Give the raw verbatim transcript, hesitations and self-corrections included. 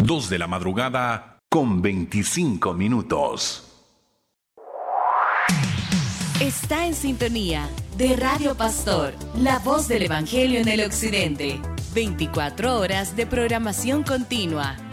Dos de la madrugada con veinticinco minutos. Está en sintonía de Radio Pastor, la voz del Evangelio en el Occidente. veinticuatro horas de programación continua.